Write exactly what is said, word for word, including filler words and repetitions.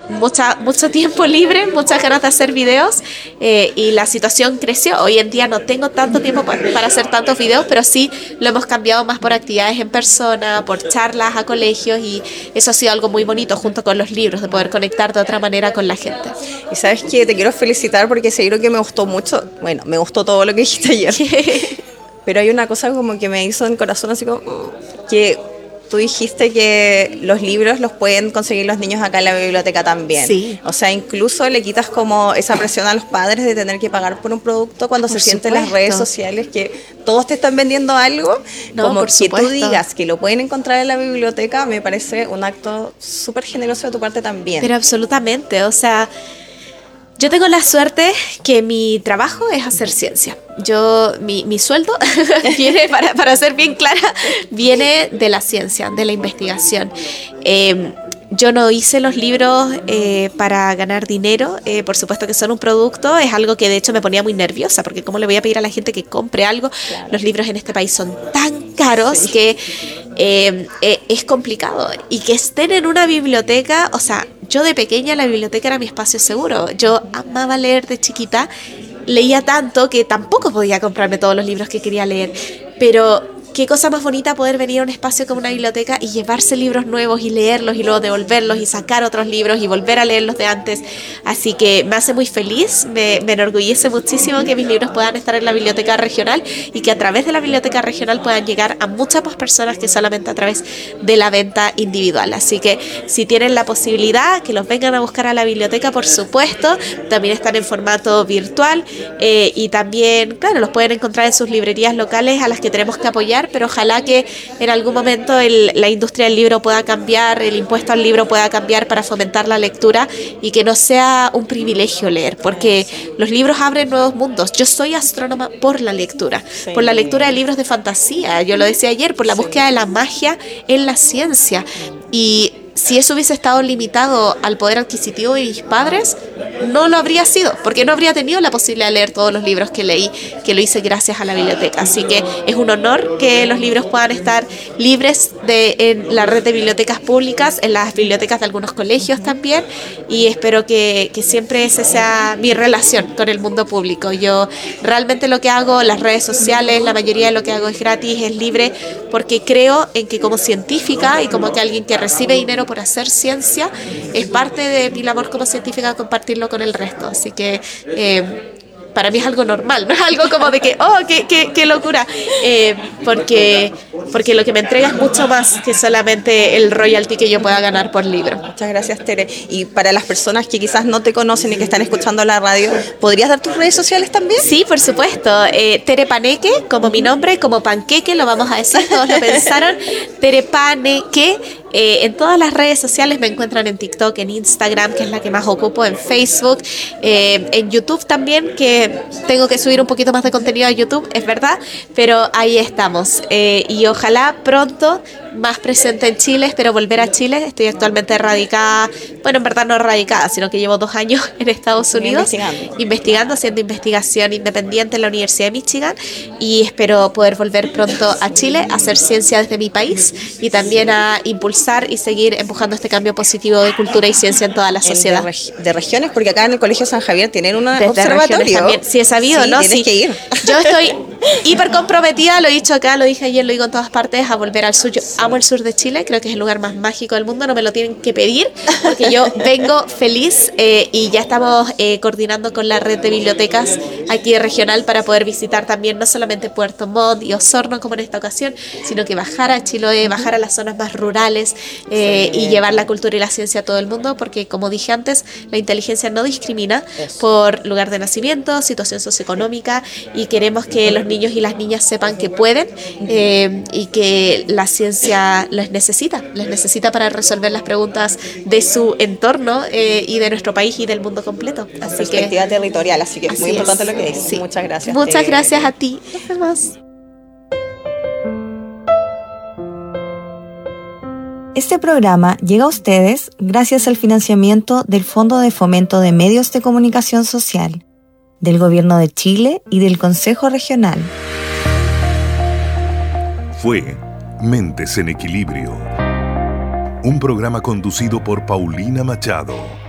mucha, mucho tiempo libre, muchas ganas de hacer videos eh, y la situación creció. Hoy en día no tengo tanto tiempo pa- para hacer tantos videos, pero sí lo hemos cambiado más por actividades en persona, por charlas a colegios y eso ha sido algo muy bonito junto con los libros, de poder conectar de otra manera con la gente. Y sabes que te quiero felicitar porque seguro que me gustó mucho, bueno, me gustó todo lo que dijiste ayer, pero hay una cosa como que me hizo en el corazón así como mm, que tú dijiste que los libros los pueden conseguir los niños acá en la biblioteca también. Sí. O sea, incluso le quitas como esa presión a los padres de tener que pagar por un producto cuando Por se sienten en las redes supuesto. sociales que todos te están vendiendo algo. No, como por que supuesto. tú digas que lo pueden encontrar en la biblioteca, me parece un acto súper generoso de tu parte también. Pero absolutamente, o sea, yo tengo la suerte que mi trabajo es hacer ciencia. Yo, mi, mi sueldo viene, para, para ser bien clara, viene de la ciencia, de la investigación. Eh, yo no hice los libros eh, para ganar dinero, eh, por supuesto que son un producto, es algo que de hecho me ponía muy nerviosa, porque cómo le voy a pedir a la gente que compre algo. Claro. Los libros en este país son tan caros Sí. que eh, eh, es complicado. Y que estén en una biblioteca, o sea, yo de pequeña la biblioteca era mi espacio seguro. Yo amaba leer de chiquita, leía tanto que tampoco podía comprarme todos los libros que quería leer, pero qué cosa más bonita poder venir a un espacio como una biblioteca y llevarse libros nuevos y leerlos y luego devolverlos y sacar otros libros y volver a leerlos de antes. Así que me hace muy feliz, me, me enorgullece muchísimo que mis libros puedan estar en la biblioteca regional y que a través de la biblioteca regional puedan llegar a muchas más personas que solamente a través de la venta individual. Así que si tienen la posibilidad, que los vengan a buscar a la biblioteca, por supuesto. También están en formato virtual eh, y también, claro, los pueden encontrar en sus librerías locales a las que tenemos que apoyar, pero ojalá que en algún momento el, la industria del libro pueda cambiar, el impuesto al libro pueda cambiar para fomentar la lectura y que no sea un privilegio leer, porque los libros abren nuevos mundos. Yo soy astrónoma por la lectura, Sí. por la lectura de libros de fantasía, yo lo decía ayer, por la búsqueda de la magia en la ciencia. Y si eso hubiese estado limitado al poder adquisitivo de mis padres, no lo habría sido, porque no habría tenido la posibilidad de leer todos los libros que leí, que lo hice gracias a la biblioteca. Así que es un honor que los libros puedan estar libres de, en la red de bibliotecas públicas, en las bibliotecas de algunos colegios también, y espero que, que siempre esa sea mi relación con el mundo público. Yo realmente lo que hago, las redes sociales, la mayoría de lo que hago es gratis, es libre, porque creo en que como científica y como que alguien que recibe dinero por hacer ciencia, es parte de mi labor como científica compartirlo con el resto. Así que eh, para mí es algo normal, no es algo como de que, oh, qué, qué, qué locura, eh, porque, porque lo que me entrega es mucho más que solamente el royalty que yo pueda ganar por libro. Muchas gracias, Tere. Y para las personas que quizás no te conocen y que están escuchando la radio, ¿podrías dar tus redes sociales también? Sí, por supuesto. Eh, Tere Paneque, como mi nombre, como panqueque, lo vamos a decir, todos lo pensaron. Tere Paneque. Eh, en todas las redes sociales me encuentran en TikTok, en Instagram, que es la que más ocupo, en Facebook, eh, en YouTube también, que tengo que subir un poquito más de contenido a YouTube, es verdad, pero ahí estamos. Eh, y ojalá pronto más presente en Chile, espero volver a Chile. Estoy actualmente radicada, bueno, en verdad no radicada, sino que llevo dos años en Estados Unidos Investigando. investigando, haciendo investigación independiente en la Universidad de Michigan, y espero poder volver pronto a Chile a hacer ciencia desde mi país y también a impulsar y seguir empujando este cambio positivo de cultura y ciencia en toda la El sociedad. De, regi- de regiones, porque acá en el Colegio San Javier tienen un Desde regiones observatorio. también. Sí, he sabido, Sí, ¿no? tienes Sí. que ir. Yo estoy hiper comprometida, lo he dicho acá, lo dije ayer, lo digo en todas partes, a volver al sur. Yo amo el sur de Chile, creo que es el lugar más mágico del mundo, no me lo tienen que pedir, porque yo vengo feliz eh, y ya estamos eh, coordinando con la red de bibliotecas aquí regional para poder visitar también no solamente Puerto Montt y Osorno como en esta ocasión, sino que bajar a Chiloé, bajar a las zonas más rurales eh, y llevar la cultura y la ciencia a todo el mundo, porque como dije antes, la inteligencia no discrimina Eso. por lugar de nacimiento, situación socioeconómica, y queremos que los niños y las niñas sepan que pueden eh, y que la ciencia les necesita, les necesita para resolver las preguntas de su entorno eh, y de nuestro país y del mundo completo. Así que Perspectiva territorial, así que es muy así importante es. lo que dices. Sí. Muchas gracias. Muchas Tere. gracias a ti. Nos vemos. Este programa llega a ustedes gracias al financiamiento del Fondo de Fomento de Medios de Comunicación Social, del Gobierno de Chile y del Consejo Regional. Fue Mentes en Equilibrio, un programa conducido por Paulina Machado.